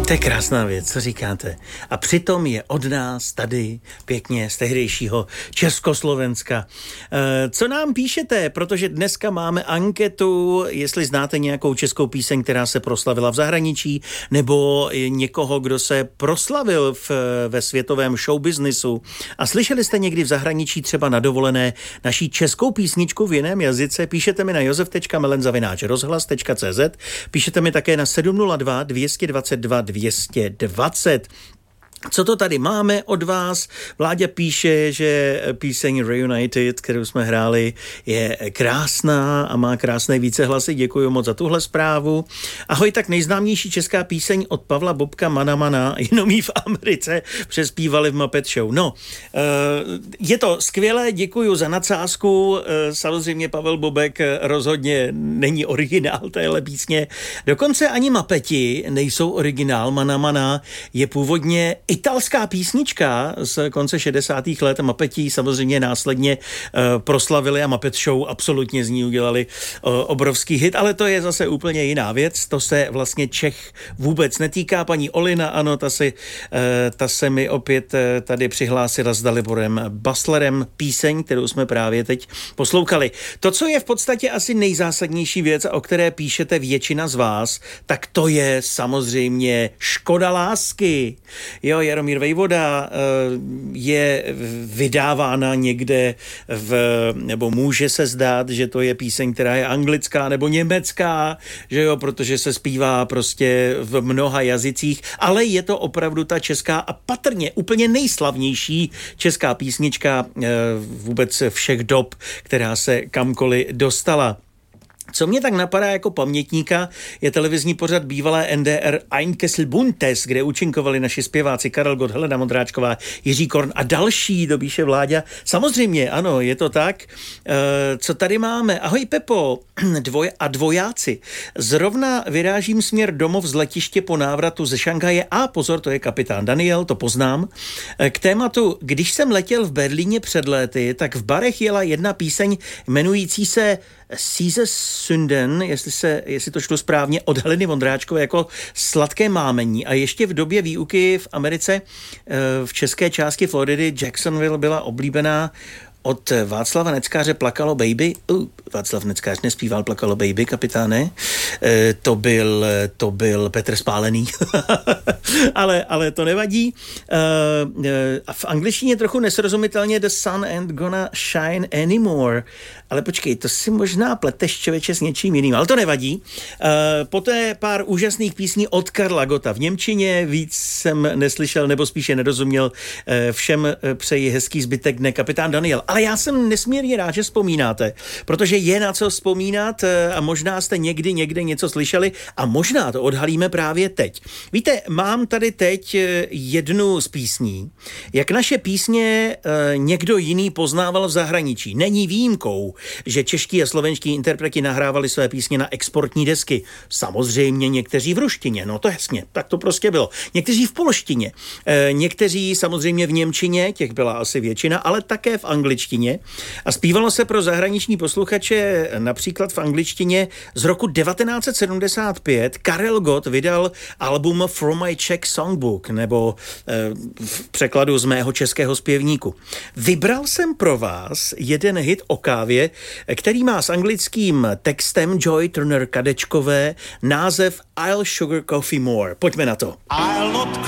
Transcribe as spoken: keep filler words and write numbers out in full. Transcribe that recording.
To je krásná věc, co říkáte. A přitom je od nás tady pěkně z tehdejšího Československa. E, co nám píšete? Protože dneska máme anketu, jestli znáte nějakou českou píseň, která se proslavila v zahraničí, nebo někoho, kdo se proslavil v, ve světovém showbiznisu. A slyšeli jste někdy v zahraničí třeba na dovolené naší českou písničku v jiném jazyce? Píšete mi na josef tečka melen zavináč rozhlas tečka cé zet, píšete mi také na sedm nula dva dvě dvacet dva dvě dvacet. Co to tady máme od vás? Vláďa píše, že píseň Reunited, kterou jsme hráli, je krásná a má krásné vícehlasy. Děkuji moc za tuhle zprávu. Ahoj, tak nejznámější česká píseň od Pavla Bobka Mana Mana, jenom jí v Americe přespívali v Muppet Show. No, je to skvělé, děkuji za nadsázku. Samozřejmě Pavel Bobek rozhodně není originál téhle písně. Dokonce ani Muppeti nejsou originál. Mana Mana je původně italská písnička z konce šedesátých let. Muppeti samozřejmě následně uh, proslavili a Muppet Show absolutně z ní udělali uh, obrovský hit, ale to je zase úplně jiná věc. To se vlastně Čech vůbec netýká. Paní Olina, ano, ta, si, uh, ta se mi opět uh, tady přihlásila s Daliborem Baslerem píseň, kterou jsme právě teď poslouchali. To, co je v podstatě asi nejzásadnější věc, o které píšete většina z vás, tak to je samozřejmě Škoda lásky. Jo, Jaromír Vejvoda je vydávána někde v, nebo může se zdát, že to je píseň, která je anglická nebo německá, že jo, protože se zpívá prostě v mnoha jazycích, ale je to opravdu ta česká a patrně úplně nejslavnější česká písnička vůbec všech dob, která se kamkoliv dostala. Co mě tak napadá jako pamětníka, je televizní pořad bývalé N D R Ein Kessel Buntes, kde účinkovali naši zpěváci Karel Gott, Helena Mondráčková, Jiří Korn a další, to píše Vláďa. Samozřejmě, ano, je to tak. E, co tady máme? Ahoj Pepo dvoj a dvojáci. Zrovna vyrážím směr domov z letiště po návratu ze Šanghaje a pozor, to je kapitán Daniel, to poznám. E, k tématu, když jsem letěl v Berlíně před léty, tak v barech jela jedna píseň jmenující se Caesar Sünden, jestli, se, jestli to šlo správně, od Heleny Vondráčkové jako sladké mámení. A ještě v době výuky v Americe, v české části Floridy, Jacksonville byla oblíbená od Václava Neckáře Plakalo baby. Uh, Václav Neckář nespíval Plakalo baby, kapitáne. E, to, byl, to byl Petr Spálený. ale, ale to nevadí. E, e, v angličtině trochu nesrozumitelně The sun ain't gonna shine anymore. Ale počkej, to si možná pleteš, člověče, s něčím jiným, ale to nevadí. E, poté pár úžasných písní od Karla Gotta v němčině, víc jsem neslyšel, nebo spíše nerozuměl. E, všem přeji hezký zbytek dne, kapitán Daniel. Ale já jsem nesmírně rád, že vzpomínáte, protože je na co vzpomínat a možná jste někdy někde něco slyšeli a možná to odhalíme právě teď. Víte, mám tady teď jednu z písní. Jak naše písně někdo jiný poznával v zahraničí. Není výjimkou, že čeští a slovenští interpreti nahrávali své písně na exportní desky. Samozřejmě někteří v ruštině, no to jasně, tak to prostě bylo. Někteří v polštině, někteří samozřejmě v němčině, těch byla asi většina, ale také v angličtině. A zpívalo se pro zahraniční posluchače například v angličtině z roku devatenáct set sedmdesát pět. Karel Gott vydal album From My Czech Songbook, nebo eh, v překladu z mého českého zpěvníku. Vybral jsem pro vás jeden hit o kávě, který má s anglickým textem Joy Turner Kadečkové název I'll Sugar Coffee More. Pojďme na to. I'll not